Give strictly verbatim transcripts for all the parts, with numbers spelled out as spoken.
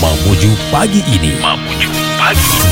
Mamuju pagi ini. Mamuju pagi ini.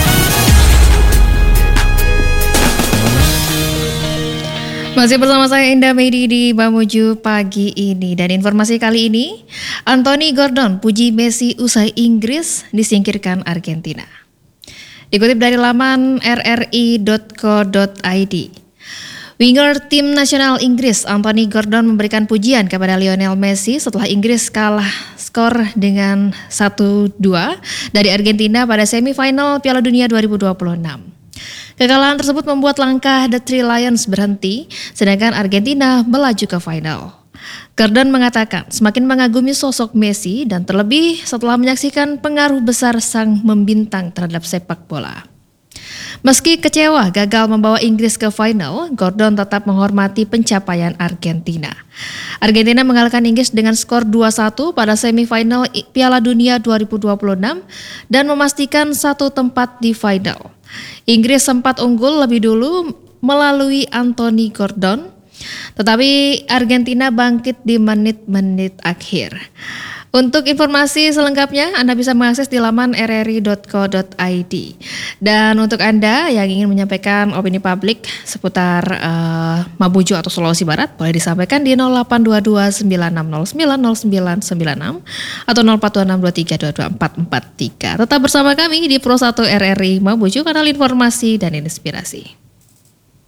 Masih bersama saya Indah Medi di Mamuju pagi ini. Dan informasi kali ini, Anthony Gordon puji Messi usai Inggris disingkirkan Argentina. Dikutip dari laman r r i dot co dot i d. Winger tim nasional Inggris Anthony Gordon memberikan pujian kepada Lionel Messi setelah Inggris kalah skor dengan satu dua dari Argentina pada semifinal Piala Dunia dua ribu dua puluh enam. Kekalahan tersebut membuat langkah The Three Lions berhenti, sedangkan Argentina melaju ke final. Gordon mengatakan semakin mengagumi sosok Messi dan terlebih setelah menyaksikan pengaruh besar sang membintang terhadap sepak bola. Meski kecewa gagal membawa Inggris ke final, Gordon tetap menghormati pencapaian Argentina. Argentina mengalahkan Inggris dengan skor dua satu pada semifinal Piala Dunia dua ribu dua puluh enam dan memastikan satu tempat di final. Inggris sempat unggul lebih dulu melalui Anthony Gordon, tetapi Argentina bangkit di menit-menit akhir. Untuk informasi selengkapnya, Anda bisa mengakses di laman r r i dot co dot i d. Dan untuk Anda yang ingin menyampaikan opini publik seputar uh, Mamuju atau Sulawesi Barat, boleh disampaikan di nol delapan dua dua sembilan enam nol sembilan nol sembilan sembilan enam atau nol empat dua enam dua tiga dua dua empat empat tiga. Tetap bersama kami di Pro satu R R I Mamuju, kanal informasi dan inspirasi.